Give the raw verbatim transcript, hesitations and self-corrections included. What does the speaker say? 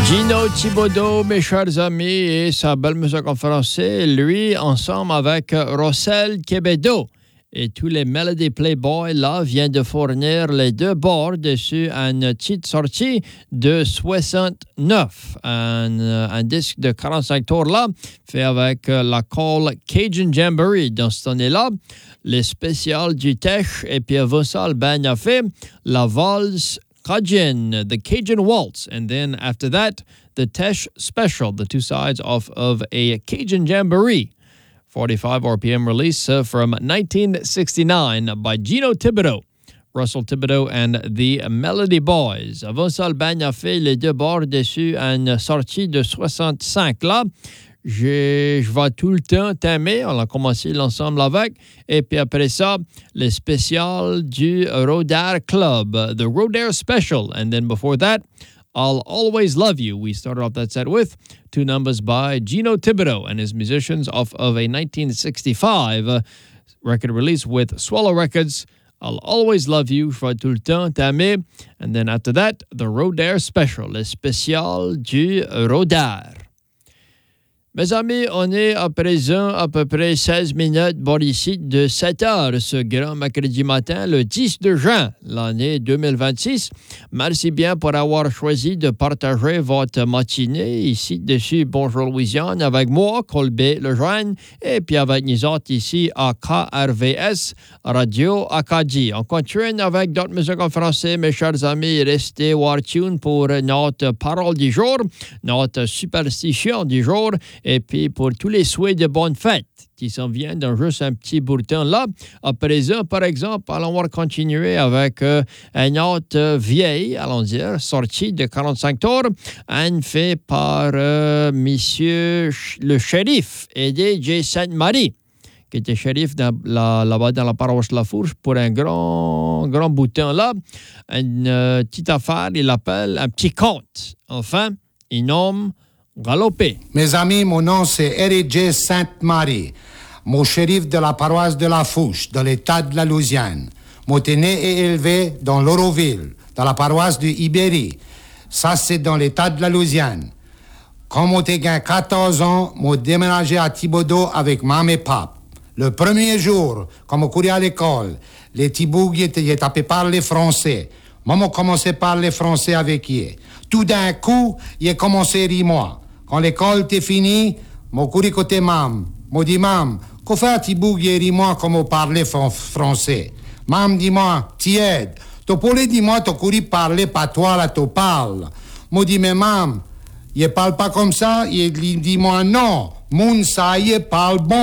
Gino Thibodeau, mes chers amis, et sa belle musique en français, lui, ensemble avec Rossel Quebedo. Et tous les Melody Playboy, là, viennent de fournir les deux bords dessus une petite sortie de soixante-neuf. Un, un disque de quarante-cinq tours, là, fait avec la call Cajun Jamboree. Dans cette année-là, les spéciales du Tesh, et puis avant ça, le band a fait la valse Cajun, the Cajun Waltz, and then after that, the Tesh Special, the two sides of, of a Cajun Jamboree. forty-five R P M release uh, from nineteen sixty-nine by Gino Thibodeau, Russell Thibodeau and the Melody Boys. Avant ça, le band a fait les deux bords dessus une sortie de soixante-cinq. Là, je, je vais tout le temps t'aimer. On a commencé l'ensemble avec. Et puis après ça, le spécial du Rodare Club, the Rodare Special. And then before that, I'll Always Love You. We started off that set with two numbers by Gino Thibodeau and his musicians off of a nineteen sixty-five uh, record release with Swallow Records. I'll Always Love You, je vais tout le temps t'aimer. And then after that, the Rodare Special, le spécial du Rodare. Mes amis, on est à présent à peu près seize minutes bord ici de sept heures ce grand mercredi matin, le dix de juin, l'année deux mille vingt-six. Merci bien pour avoir choisi de partager votre matinée ici dessus Bonjour Louisiane avec moi, Colbé Lejeune, et puis avec nous autres ici à K R V S Radio Acadie. On continue avec d'autres musiques en français, mes chers amis. Restez war tune pour notre parole du jour, notre superstition du jour. Et puis, pour tous les souhaits de bonnes fêtes qui s'en viennent dans juste un petit bout de temps là. À présent, par exemple, allons voir continuer avec euh, une autre euh, vieille, allons dire, sortie de quarante-cinq tours, une fait par euh, Monsieur Ch- le shérif Eddie J. Sainte-Marie, qui était shérif dans la, là-bas dans la paroisse La Fourche pour un grand, grand bout de temps là. Une euh, petite affaire, il l'appelle un petit conte. Enfin, il nomme Galopé. Mes amis, mon nom c'est Eric J. Sainte-Marie, mon shérif de la paroisse de La Fourche, dans l'État de la Louisiane. Moi, t'es né et élevé dans l'Oroville, dans la paroisse de Ibérie. Ça, c'est dans l'État de la Louisiane. Quand moi, t'ai gagné quatorze ans, moi, déménagé à Thibodeau avec maman et papa. Le premier jour, quand moi courais à l'école, les Thibougues étaient tapés par les Français. Maman commençait par les Français avec eux. Tout d'un coup, il a commencé à rire moi. Quand l'école était finie, mon couru côté mam. Moi dit mam, qu'au fait Thiboug et moi comme on parlait français. Mam dit moi, tiède. Tu pourrais dire moi, tu couru parler patois là, tu parles. Moi dit mais mam, il parle pas comme ça. Il dit moi non, moun ça y est parle bon.